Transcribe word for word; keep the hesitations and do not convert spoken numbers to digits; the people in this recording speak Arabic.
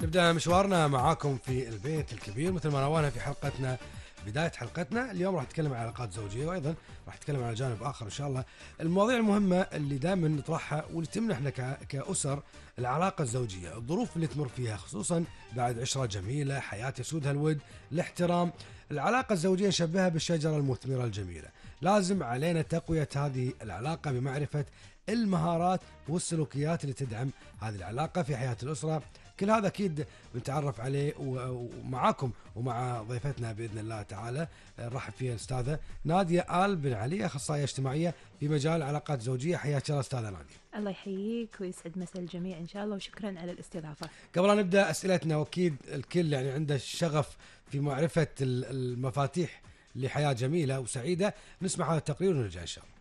نبدأ مشوارنا معاكم في البيت الكبير مثل ما نوانا في حلقتنا. بداية حلقتنا اليوم راح نتكلم عن علاقات زوجية، وأيضا راح نتكلم عن جانب آخر إن شاء الله. المواضيع المهمة اللي دائما نطرحها واللي تمنح احنا كأسر العلاقة الزوجية، الظروف اللي تمر فيها خصوصا بعد عشرة جميلة، حياة يسودها الود، الاحترام. العلاقة الزوجية نشبهها بالشجرة المثمرة الجميلة، لازم علينا تقوية هذه العلاقة بمعرفة المهارات والسلوكيات اللي تدعم هذه العلاقة في حياة الأسرة. كل هذا أكيد بنتعرف عليه ومعاكم ومع ضيفتنا بإذن الله تعالى. نرحب فيها الأستاذة نادية آل بن علي، أخصائية اجتماعية في مجال العلاقات الزوجية. حياك الله أستاذة نادية. الله يحييك ويسعد مساء الجميع إن شاء الله، وشكرا على الاستضافة. قبل أن نبدأ أسئلتنا، وأكيد الكل يعني عنده الشغف في معرفة المفاتيح لحياة جميلة وسعيدة، نسمع هذا التقرير ونرجع إن شاء الله.